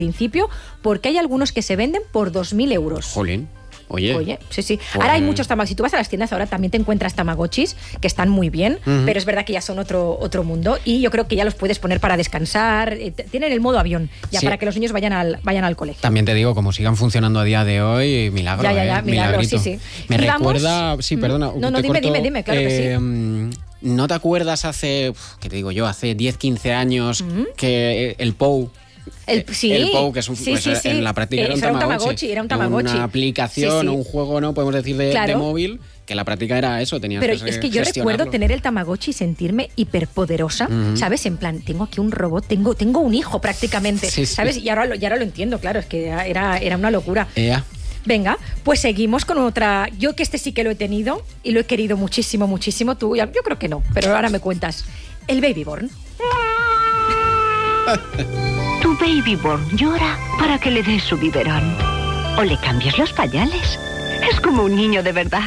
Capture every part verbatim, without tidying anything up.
principio, porque hay algunos que se venden por dos mil euros. Jolín. Oye. Oye, sí, sí. Pues... Ahora hay muchos tamagotchis. Si tú vas a las tiendas ahora también te encuentras tamagotchis que están muy bien, uh-huh. pero es verdad que ya son otro, otro mundo y yo creo que ya los puedes poner para descansar. Eh, tienen el modo avión, ya sí. para que los niños vayan al, vayan al colegio. También te digo, como sigan funcionando a día de hoy, milagro, ya, ya, ya, eh, milagro, sí, sí. Me recuerda... Sí, perdona. No, no, dime, corto, dime, dime, claro eh, que sí. ¿No te acuerdas hace, qué te digo yo, hace diez, quince años uh-huh. que el P O U... El, sí, el P O U, que es un, sí, pues, sí, sí. en la práctica era un, era un tamagotchi, tamagotchi. Era un tamagotchi. Una aplicación o sí, sí. un juego, ¿no? Podemos decir, de, claro. de móvil, que en la práctica era eso, tenías Pero que Pero es que yo recuerdo tener el tamagotchi y sentirme hiperpoderosa, uh-huh. ¿sabes? En plan, tengo aquí un robot, tengo, tengo un hijo prácticamente, sí, sí. ¿sabes? Y ahora, lo, y ahora lo entiendo, claro, es que era, era una locura. Yeah. Venga, pues seguimos con otra. Yo que este sí que lo he tenido y lo he querido muchísimo, muchísimo. Tú, yo creo que no, pero ahora me cuentas. El Babyborn. Tu Babyborn llora para que le des su biberón. O le cambies los pañales. Es como un niño de verdad.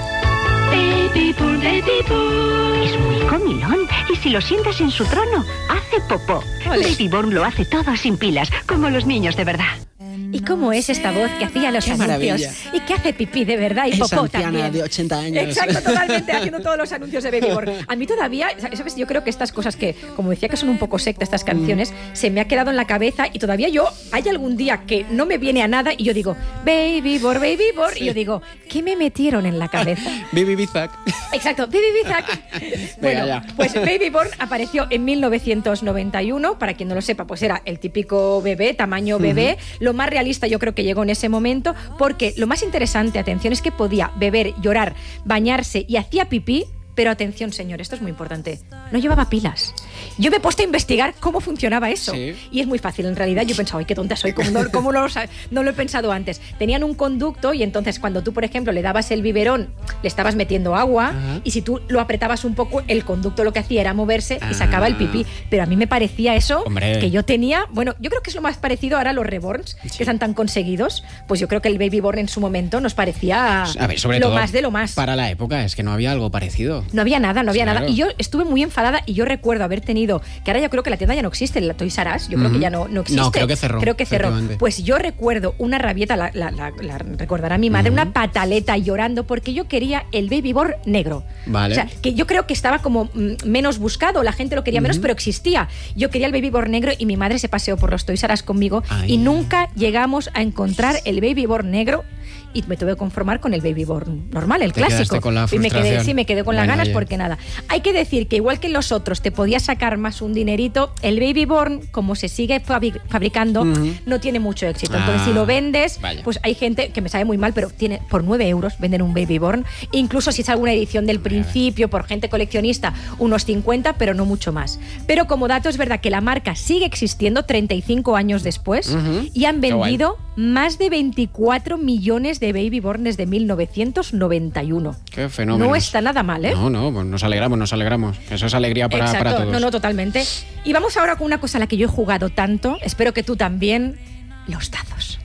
Babyborn, Babyborn. Es muy comilón y si lo sientas en su trono, hace popó. Olé. Babyborn lo hace todo sin pilas, como los niños de verdad. ¿Y cómo es esta voz que hacía los Qué anuncios? Maravilla. Y que hace pipí de verdad y popó Esa también. de ochenta años. Exacto, totalmente, haciendo todos los anuncios de Babyborn. A mí todavía, ¿sabes? Yo creo que estas cosas que, como decía, que son un poco secta estas canciones, mm. se me ha quedado en la cabeza y todavía yo, hay algún día que no me viene a nada y yo digo, Babyborn, Babyborn, sí. y yo digo, ¿qué me metieron en la cabeza? Baby Bizak. Exacto, Baby Bizak. Bueno, ya. pues Babyborn apareció en mil novecientos noventa y uno, para quien no lo sepa, pues era el típico bebé, tamaño bebé, uh-huh. lo más realista yo creo que llegó en ese momento, porque lo más interesante, atención, es que podía beber, llorar, bañarse y hacía pipí, pero atención, señor, esto es muy importante, no llevaba pilas. Yo me he puesto a investigar cómo funcionaba eso. Sí. Y es muy fácil, en realidad. Yo he pensado, ay, qué tonta soy, ¿cómo, no, cómo no, lo, no lo he pensado antes? Tenían un conducto y entonces cuando tú, por ejemplo, le dabas el biberón, le estabas metiendo agua, uh-huh. y si tú lo apretabas un poco, el conducto lo que hacía era moverse y sacaba el pipí. Pero a mí me parecía eso, Hombre. que yo tenía... Bueno, yo creo que es lo más parecido ahora a los Reborns, sí. que están tan conseguidos. Pues yo creo que el Babyborn en su momento nos parecía a ver, sobre lo todo más de lo más. Para la época, es que no había algo parecido. No había nada, no había claro. nada. Y yo estuve muy enfadada y yo recuerdo haber tenido... Que ahora yo creo que la tienda ya no existe, la Toys R Us, yo creo uh-huh. que ya no, no existe. No, creo que cerró. Creo que cerró. Pues yo recuerdo una rabieta, la, la, la, la recordará mi madre, uh-huh. una pataleta llorando porque yo quería el Babyborn negro. Vale. O sea, que yo creo que estaba como mm, menos buscado, la gente lo quería uh-huh. menos, pero existía. Yo quería el Babyborn negro y mi madre se paseó por los Toys R Us conmigo. Ay. Y nunca llegamos a encontrar el Babyborn negro. Y me tuve que conformar con el Babyborn normal, el te clásico. Con la y me quedé, sí, me quedé con bueno, las ganas oye. porque nada. Hay que decir que igual que en los otros te podías sacar más un dinerito, el Babyborn, como se sigue fabri- fabricando, uh-huh. no tiene mucho éxito. Entonces, ah, si lo vendes, vaya. pues hay gente que me sabe muy mal, pero tiene por nueve euros venden un Babyborn. Incluso si es alguna edición del principio, por gente coleccionista, unos cincuenta, pero no mucho más. Pero como dato, es verdad que la marca sigue existiendo treinta y cinco años después uh-huh. y han vendido más de veinticuatro millones de Babyborn desde mil novecientos noventa y uno. Qué fenómeno. No está nada mal, ¿eh? No, no, pues nos alegramos, nos alegramos. Eso es alegría para, Exacto. para todos. No, no, totalmente. Y vamos ahora con una cosa a la que yo he jugado tanto, espero que tú también, los tazos.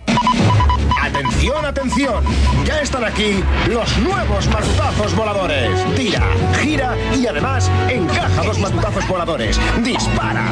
Atención, atención, ya están aquí los nuevos matutazos voladores. Tira, gira y además encaja dos matutazos voladores. Dispara,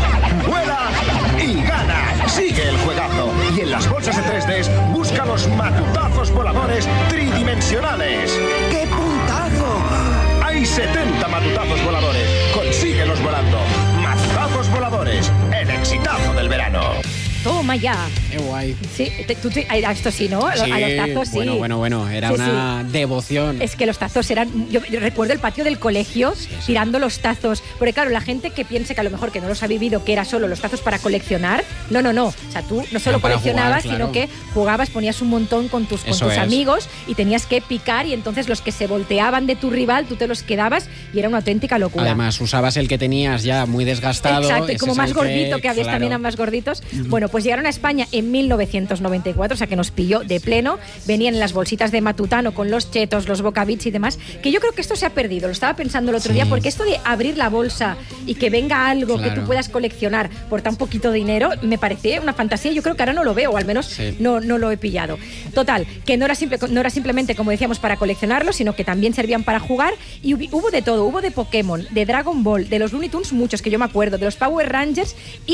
vuela y gana. Sigue el juegazo y en las bolsas de tres D busca los matutazos voladores tridimensionales. ¡Qué puntazo! Hay setenta matutazos voladores. Consíguelos volando. Matutazos voladores, el exitazo del verano. Toma ya. Qué guay. Sí, te, tú, te, a esto sí, ¿no? Sí, a los tazos sí. Bueno, bueno, bueno. Era sí, una sí. devoción. Es que los tazos eran... Yo, yo recuerdo el patio del colegio sí, sí. tirando los tazos. Porque claro, la gente que piense que a lo mejor que no los ha vivido, que era solo los tazos para coleccionar. No, no, no. O sea, tú no solo coleccionabas, jugar, claro. sino que jugabas, ponías un montón con tus, con tus amigos y tenías que picar y entonces los que se volteaban de tu rival, tú te los quedabas y era una auténtica locura. Además, usabas el que tenías ya muy desgastado. Exacto, y como más gordito, que, que habías claro. también más gorditos. Mm. Bueno, pues llegaron a España en mil novecientos noventa y cuatro, o sea que nos pilló de pleno. Venían en las bolsitas de Matutano con los chetos, los bocabits y demás, que yo creo que esto se ha perdido. Lo estaba pensando el otro sí. día, porque esto de abrir la bolsa y que venga algo claro. que tú puedas coleccionar por tan poquito dinero, me parecía una fantasía. Yo creo que ahora no lo veo, o al menos sí. no, no lo he pillado. Total, que no era, simple, no era simplemente, como decíamos, para coleccionarlo, sino que también servían para jugar. Y hubo de todo, hubo de Pokémon, de Dragon Ball, de los Looney Tunes, muchos que yo me acuerdo, de los Power Rangers y...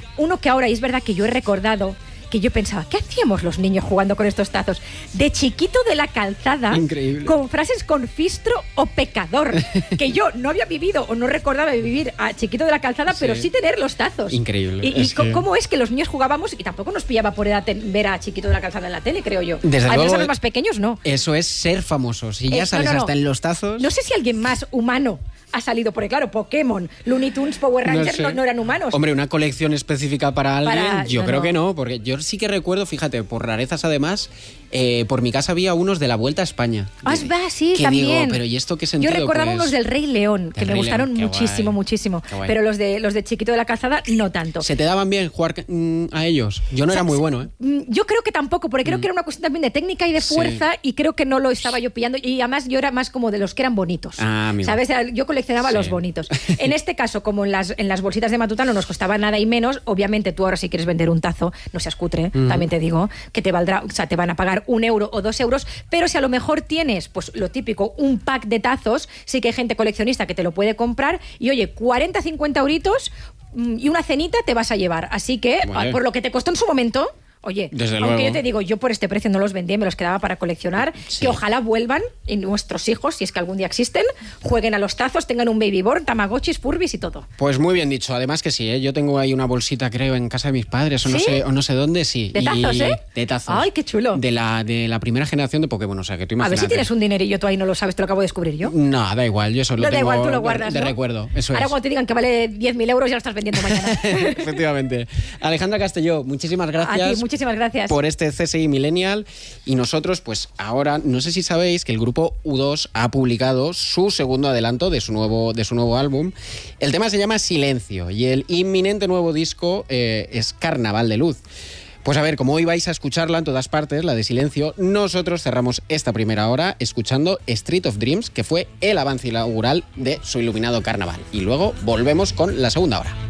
uno que ahora, y es verdad que yo he recordado, que yo pensaba, ¿qué hacíamos los niños jugando con estos tazos? De Chiquito de la Calzada, increíble, con frases con fistro o pecador, que yo no había vivido o no recordaba vivir a Chiquito de la Calzada, sí, pero sí tener los tazos. Increíble. Y, y es que... cómo es que los niños jugábamos, y tampoco nos pillaba por edad ver a Chiquito de la Calzada en la tele, creo yo. Desde a luego, los más pequeños no. Eso es ser famoso. Si ya eh, sales no, no, no. hasta en los tazos... No sé si alguien más humano ha salido, porque claro, Pokémon, Looney Tunes, Power Rangers no, no, no eran humanos. Hombre, una colección específica para alguien, para, yo no, creo no. que no, porque yo sí que recuerdo, fíjate, por rarezas además, eh, por mi casa había unos de la Vuelta a España. Ah, de, va, sí, que también. Digo, pero ¿y esto qué sentido? Yo recordaba pues, unos del Rey León, que me Rey gustaron León, muchísimo, guay, muchísimo. Pero los de los de Chiquito de la Calzada, no tanto. ¿Se te daban bien jugar mm, a ellos? Yo no o sea, era muy bueno, ¿eh? Yo creo que tampoco, porque creo mm. que era una cuestión también de técnica y de fuerza, sí. y creo que no lo estaba yo pillando. Y además yo era más como de los que eran bonitos. Ah, amigo. ¿Sabes? Yo coleccionaba sí. los bonitos. En este caso, como en las, en las bolsitas de Matutano nos costaba nada y menos, obviamente tú ahora si quieres vender un tazo, no seas cutre, mm. también te digo, que te valdrá, o sea, te van a pagar un euro o dos euros, pero si a lo mejor tienes, pues lo típico, un pack de tazos, sí que hay gente coleccionista que te lo puede comprar y oye, cuarenta, cincuenta euritos y una cenita te vas a llevar. Así que, vale. por lo que te costó en su momento... Oye, Desde aunque luego. yo te digo, yo por este precio no los vendía, me los quedaba para coleccionar, sí. que ojalá vuelvan y nuestros hijos, si es que algún día existen, jueguen a los tazos, tengan un babyborn, tamagotchis, furbis y todo. Pues muy bien dicho, además que sí, ¿eh? Yo tengo ahí una bolsita, creo, en casa de mis padres, o no, ¿sí? sé, o no sé dónde, sí. ¿De tazos, y... eh? De tazos. Ay, qué chulo. De la, de la primera generación de Pokémon, o sea, que tú imagínate. A ver si tienes un dinerillo, tú ahí no lo sabes, te lo acabo de descubrir yo. No, da igual, yo eso lo no, tengo da igual, tú lo guardas, de, ¿no? de recuerdo, eso Ahora es. cuando te digan que vale diez mil euros ya lo estás vendiendo mañana. Efectivamente. Alejandra Castelló, muchísimas gracias. A ti, muchísimas gracias. Por este C S I Millennial, y nosotros pues ahora no sé si sabéis que el grupo U dos ha publicado su segundo adelanto de su nuevo, de su nuevo álbum. El tema se llama Silencio y el inminente nuevo disco eh, es Carnaval de Luz. Pues a ver, como hoy vais a escucharla en todas partes, la de Silencio, nosotros cerramos esta primera hora escuchando Street of Dreams, que fue el avance inaugural de su iluminado carnaval, y luego volvemos con la segunda hora.